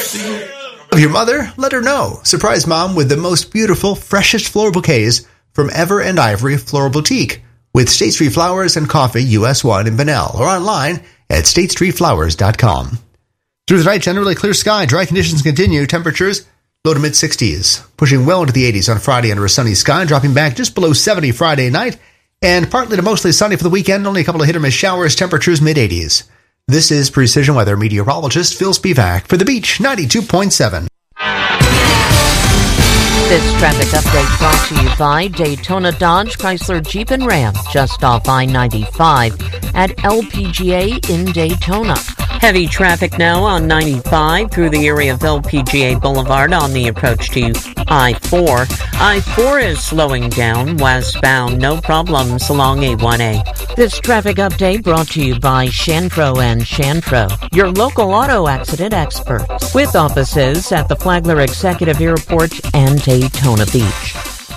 Of your mother, let her know. Surprise mom with the most beautiful, freshest floral bouquets from Ever and Ivory Floral Boutique with State Street Flowers and Coffee US 1 in Bunnell or online at statestreetflowers.com. Through the night, generally clear sky. Dry conditions continue. Temperatures low to mid-60s, pushing well into the 80s on Friday under a sunny sky, dropping back just below 70 Friday night, and partly to mostly sunny for the weekend. Only a couple of hit-or-miss showers. Temperatures mid-80s. This is Precision Weather meteorologist Phil Spivak for The Beach 92.7. This traffic update brought to you by Daytona Dodge, Chrysler, Jeep, and Ram, just off I-95 at LPGA in Daytona. Heavy traffic now on 95 through the area of LPGA Boulevard on the approach to I-4. I-4 is slowing down westbound, no problems along A1A. This traffic update brought to you by Shantro and Shantro, your local auto accident experts, with offices at the Flagler Executive Airport and Daytona Beach.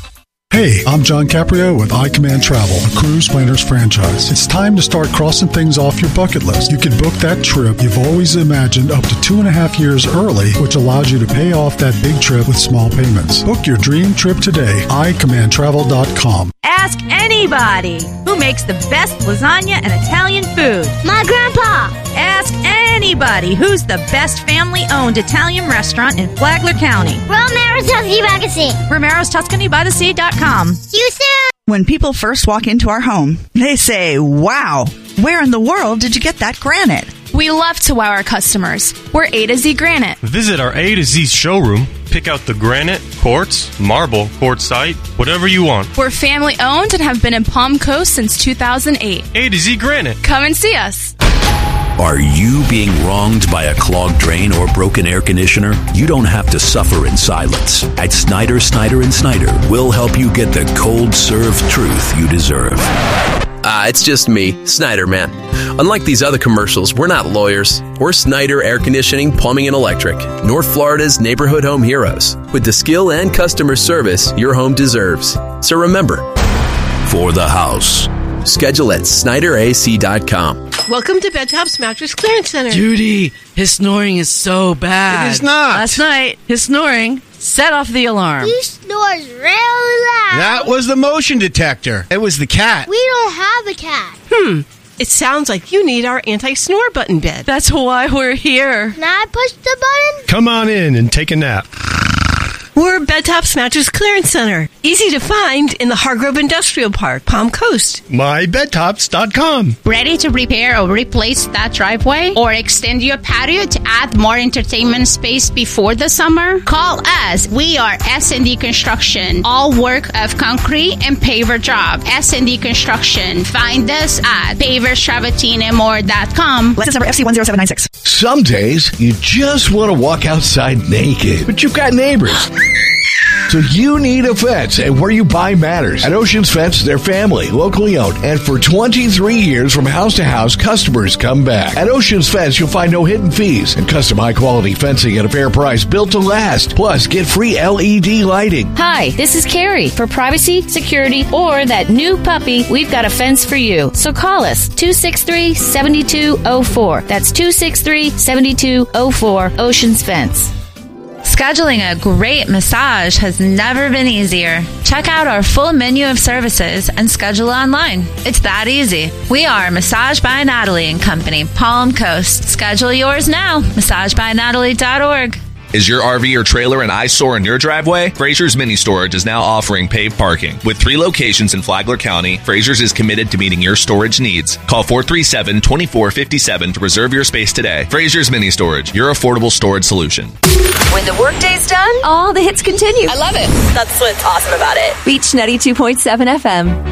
Hey, I'm John Caprio with iCommand Travel, a cruise planners franchise. It's time to start crossing things off your bucket list. You can book that trip you've always imagined up to 2.5 years early, which allows you to pay off that big trip with small payments. Book your dream trip today, iCommandTravel.com. Ask anybody who makes the best lasagna and Italian food. My grandpa. Ask anybody who's the best family-owned Italian restaurant in Flagler County. Romero's Tuscany by the Sea. Romero's Tuscany by the Sea.com. See you soon. When people first walk into our home, they say, wow, where in the world did you get that granite? We love to wow our customers. We're A to Z Granite. Visit our A to Z showroom. Pick out the granite, quartz, marble, quartzite, whatever you want. We're family owned and have been in Palm Coast since 2008. A to Z Granite. Come and see us. Are you being wronged by a clogged drain or broken air conditioner? You don't have to suffer in silence. At Snyder, Snyder & Snyder, we'll help you get the cold served truth you deserve. It's just me, Snyder Man. Unlike these other commercials, we're not lawyers. We're Snyder Air Conditioning, Plumbing, and Electric, North Florida's neighborhood home heroes, with the skill and customer service your home deserves. So remember, for the house, schedule at SnyderAC.com. Welcome to Bed Tops Mattress Clearance Center. Judy, his snoring is so bad. It is not. Last night, his snoring set off the alarm. He snores really loud. That was the motion detector. It was the cat. We don't have a cat. It sounds like you need our anti-snore button bed. That's why we're here. Can I push the button? Come on in and take a nap. We're Bed Tops Mattress Clearance Center. Easy to find in the Hargrove Industrial Park, Palm Coast. MyBedTops.com. Ready to repair or replace that driveway? Or extend your patio to add more entertainment space before the summer? Call us. We are S&D Construction. All work of concrete and paver job. S&D Construction. Find us at paverstravertinamore.com. License number FC10796. Some days, you just want to walk outside naked, but you've got neighbors. So you need a fence, and where you buy matters. At Oceans Fence, they're family, locally owned, and for 23 years from house to house, customers come back. At Oceans Fence, you'll find no hidden fees and custom high-quality fencing at a fair price, built to last. Plus, get free LED lighting. Hi, this is Carrie. For privacy, security, or that new puppy, we've got a fence for you. So call us, 263-7204. That's 263-7204, Oceans Fence. Scheduling a great massage has never been easier. Check out our full menu of services and schedule online. It's that easy. We are Massage by Natalie & Company, Palm Coast. Schedule yours now. MassageByNatalie.org. Is your RV or trailer an eyesore in your driveway? Fraser's Mini Storage is now offering paved parking. With 3 locations in Flagler County, Fraser's is committed to meeting your storage needs. Call 437-2457 to reserve your space today. Fraser's Mini Storage, your affordable storage solution. When the workday's done, all the hits continue. I love it. That's what's awesome about it. Beach 92.7 FM.